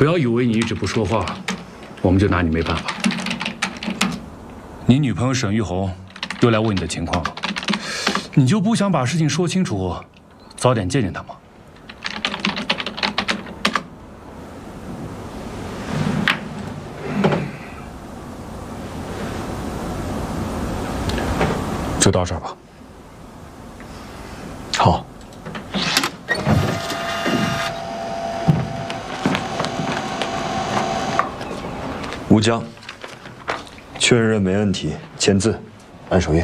不要以为你一直不说话，我们就拿你没办法。你女朋友沈玉红又来问你的情况了，你就不想把事情说清楚，早点见见她吗？就到这儿吧。 好。吴江，确认没问题，签字，按手印。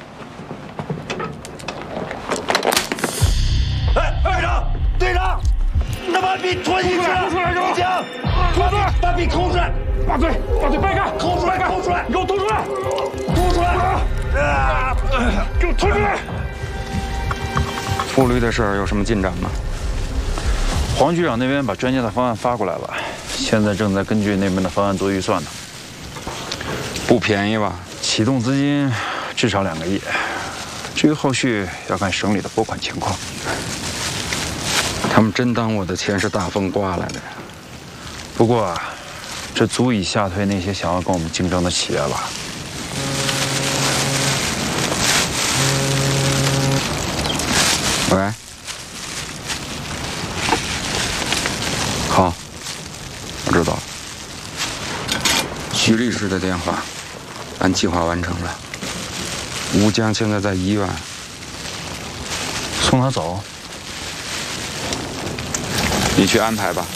哎，二长，队长，那把笔拖进去，吴江，把笔抠出来，把嘴掰开，抠出来，你给我吐出来，给我吐出来！ 傅律的事儿有什么进展吗？黄局长那边把专家的方案发过来了，现在正在根据那边的方案做预算呢。不便宜吧？启动资金至少2个亿，至于后续要看省里的拨款情况。他们真当我的钱是大风刮来的呀？不过，这足以吓退那些想要跟我们竞争的企业了。喂，好，我知道了。徐律师的电话，按计划完成了。吴江现在在医院， 送他走。 你去安排吧。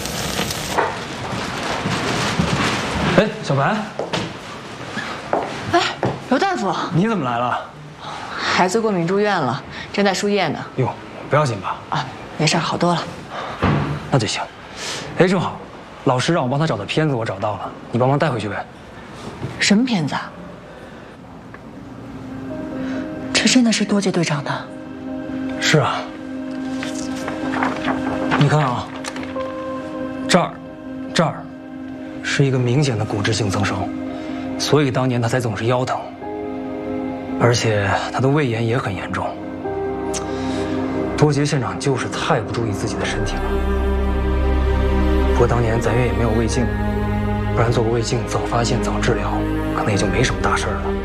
哎，小白， 哎，刘大夫， 你怎么来了？ 孩子过敏住院了，正在输液呢。 哟，不要紧吧？ 啊，没事，好多了。 那就行。哎，正好，老师让我帮他找的片子我找到了，你帮忙带回去呗。 什么片子啊？这真的是多谢队长的。 是啊。你看啊，这儿，是一个明显的骨质性增生，所以当年他才总是腰疼，而且他的胃炎也很严重。多杰现场就是太不注意自己的身体了。不过当年咱院也没有胃镜，不然做个胃镜早发现早治疗，可能也就没什么大事了。